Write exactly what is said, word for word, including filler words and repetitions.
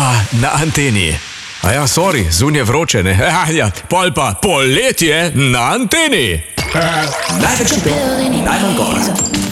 Ah, na anteni. A ja, sorry, zunaj je vroče, ne? Ah, ja, pol pa poletje na anteni. Največ špil, najmanj gor.